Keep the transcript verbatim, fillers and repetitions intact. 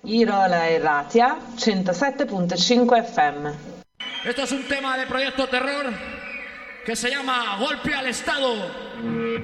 Irola e Ratia, cientasette punto cinque F M. Esto es un tema de Proyecto Terror que se llama Golpe al Estado.